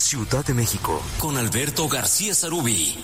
Ciudad de México, con Alberto García Sarubí.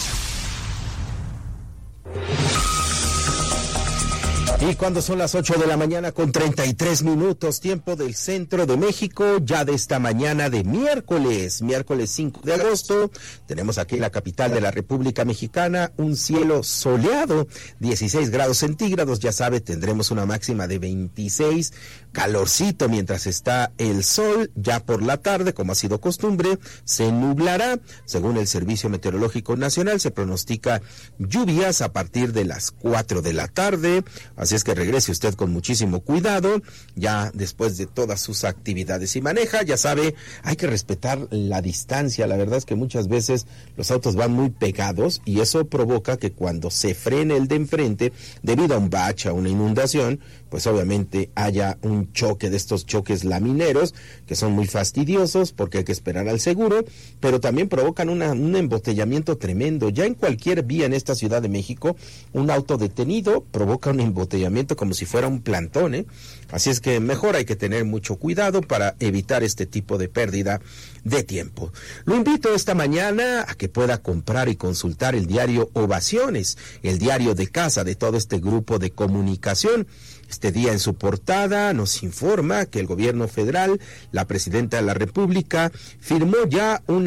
Y cuando son las 8 de la mañana con 33 minutos, tiempo del centro de México, ya de esta mañana de miércoles 5 de agosto, tenemos aquí en la capital de la República Mexicana un cielo soleado, 16 grados centígrados, ya sabe, tendremos una máxima de 26, calorcito mientras está el sol, ya por la tarde, como ha sido costumbre, se nublará, según el Servicio Meteorológico Nacional, se pronostica lluvias a partir de las 4 de la tarde, así es que regrese usted con muchísimo cuidado, ya después de todas sus actividades y maneja, ya sabe, hay que respetar la distancia, la verdad es que muchas veces los autos van muy pegados y eso provoca que cuando se frene el de enfrente, debido a un bache, a una inundación, pues obviamente haya un choque de estos choques lamineros, que son muy fastidiosos porque hay que esperar al seguro, pero también provocan un embotellamiento tremendo. Ya en cualquier vía en esta Ciudad de México, un auto detenido provoca un embotellamiento como si fuera un plantón, ¿eh? Así es que mejor hay que tener mucho cuidado para evitar este tipo de pérdida de tiempo. Lo invito esta mañana a que pueda comprar y consultar el diario Ovaciones, el diario de casa de todo este grupo de comunicación. Este día en su portada nos informa que el gobierno federal, la presidenta de la República, firmó ya un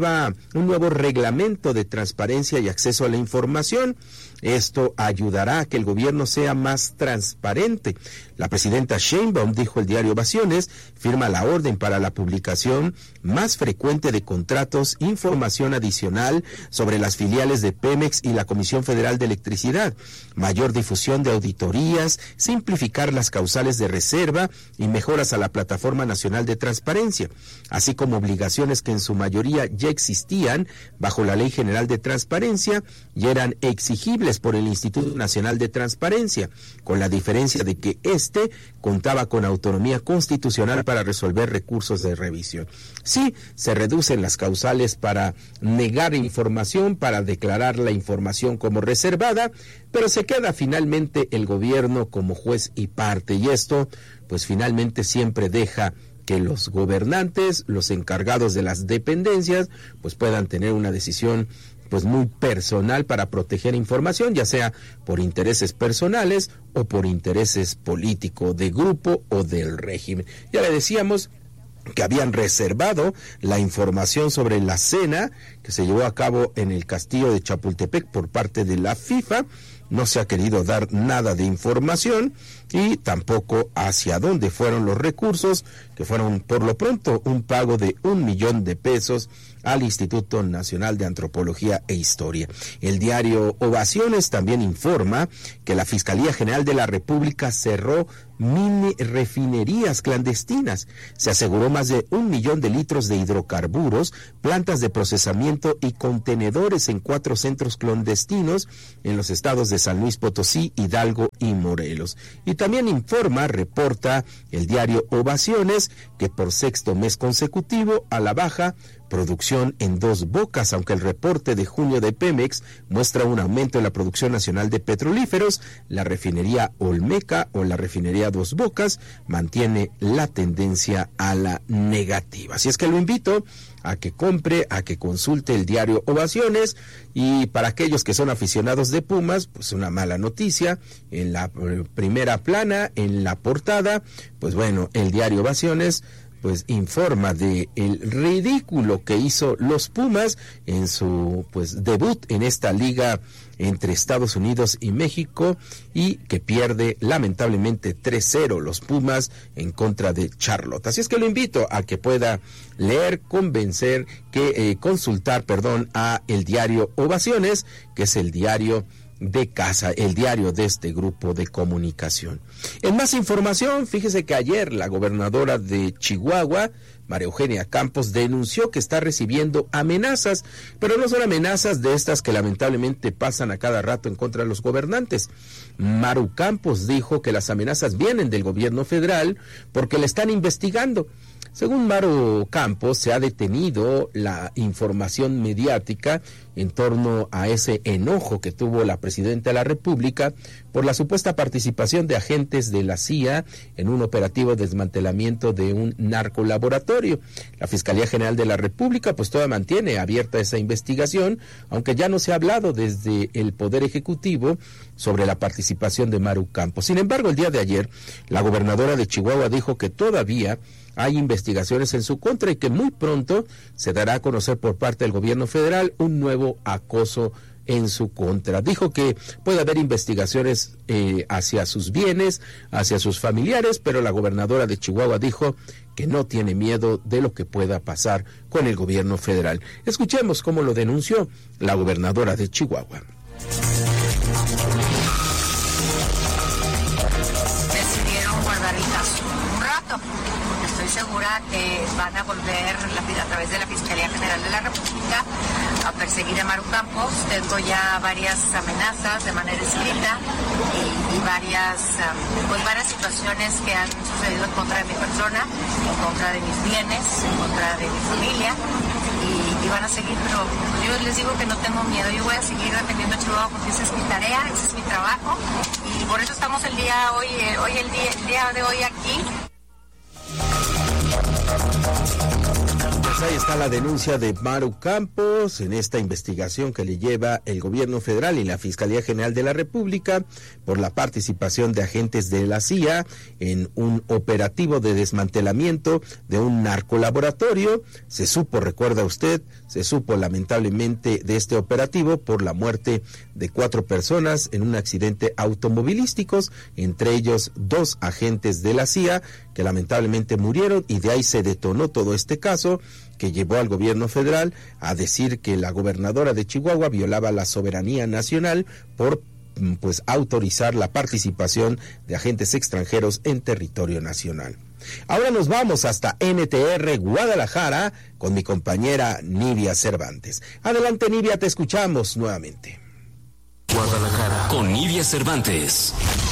nuevo reglamento de transparencia y acceso a la información. Esto ayudará a que el gobierno sea más transparente. La presidenta Sheinbaum, dijo el diario Ovaciones, firma la orden para la publicación más frecuente de contratos, información adicional sobre las filiales de Pemex y la Comisión Federal de Electricidad, mayor difusión de auditorías, simplificar las causales de reserva y mejoras a la Plataforma Nacional de Transparencia, así como obligaciones que en su mayoría ya existían bajo la Ley General de Transparencia y eran exigibles por el Instituto Nacional de Transparencia, con la diferencia de que este contaba con autonomía constitucional para resolver recursos de revisión. Sí, se reducen las causales para negar información, para declarar la información como reservada, pero se queda finalmente el gobierno como juez y parte, y esto pues finalmente siempre deja que los gobernantes, los encargados de las dependencias, pues puedan tener una decisión pues muy personal para proteger información, ya sea por intereses personales o por intereses políticos de grupo o del régimen. Ya le decíamos que habían reservado la información sobre la cena que se llevó a cabo en el castillo de Chapultepec por parte de la FIFA. No se ha querido dar nada de información y tampoco hacia dónde fueron los recursos, que fueron por lo pronto un pago de $1 millón al Instituto Nacional de Antropología e Historia. El diario Ovaciones también informa que la Fiscalía General de la República cerró mini refinerías clandestinas. Se aseguró más de 1 millón de litros de hidrocarburos, plantas de procesamiento y contenedores en 4 centros clandestinos en los estados de San Luis Potosí, Hidalgo y Morelos. Y también reporta el diario Ovaciones que por 6º mes consecutivo a la baja producción en Dos Bocas, aunque el reporte de junio de Pemex muestra un aumento en la producción nacional de petrolíferos, la refinería Olmeca o la refinería Dos Bocas mantiene la tendencia a la negativa. Así es que lo invito a que compre, a que consulte el diario Ovaciones, y para aquellos que son aficionados de Pumas, pues una mala noticia, en la primera plana, en la portada, pues bueno, el diario Ovaciones pues informa de el ridículo que hizo los Pumas en su pues debut en esta liga entre Estados Unidos y México, y que pierde lamentablemente 3-0 los Pumas en contra de Charlotte. Así es que lo invito a que pueda leer, consultar a el diario Ovaciones, que es el diario de casa, el diario de este grupo de comunicación. En más información, fíjese que ayer la gobernadora de Chihuahua, María Eugenia Campos, denunció que está recibiendo amenazas, pero no son amenazas de estas que lamentablemente pasan a cada rato en contra de los gobernantes. Maru Campos dijo que las amenazas vienen del gobierno federal porque le están investigando. Según Maru Campos, se ha detenido la información mediática en torno a ese enojo que tuvo la presidenta de la República por la supuesta participación de agentes de la CIA en un operativo de desmantelamiento de un narcolaboratorio. La Fiscalía General de la República pues todavía mantiene abierta esa investigación, aunque ya no se ha hablado desde el Poder Ejecutivo sobre la participación de Maru Campos. Sin embargo, el día de ayer, la gobernadora de Chihuahua dijo que todavía hay investigaciones en su contra y que muy pronto se dará a conocer por parte del gobierno federal un nuevo acoso en su contra. Dijo que puede haber investigaciones hacia sus bienes, hacia sus familiares, pero la gobernadora de Chihuahua dijo que no tiene miedo de lo que pueda pasar con el gobierno federal. Escuchemos cómo lo denunció la gobernadora de Chihuahua. Decidieron guardar el caso un rato. Estoy segura que van a volver a través de la Fiscalía General de la República a perseguir a Maru Campos. Tengo ya varias amenazas de manera escrita y varias situaciones que han sucedido en contra de mi persona, en contra de mis bienes, en contra de mi familia y van a seguir, pero yo les digo que no tengo miedo. Yo voy a seguir defendiendo a Chihuahua porque esa es mi tarea, ese es mi trabajo y por eso estamos el día de hoy aquí. Pues ahí está la denuncia de Maru Campos en esta investigación que le lleva el gobierno federal y la Fiscalía General de la República por la participación de agentes de la CIA en un operativo de desmantelamiento de un narcolaboratorio. Se supo, recuerda usted, lamentablemente de este operativo por la muerte de 4 personas en un accidente automovilístico, entre ellos 2 agentes de la CIA que lamentablemente murieron, y de ahí se detonó todo este caso que llevó al gobierno federal a decir que la gobernadora de Chihuahua violaba la soberanía nacional por autorizar la participación de agentes extranjeros en territorio nacional. Ahora nos vamos hasta NTR Guadalajara con mi compañera Nidia Cervantes. Adelante, Nidia, te escuchamos nuevamente. Guadalajara con Nidia Cervantes.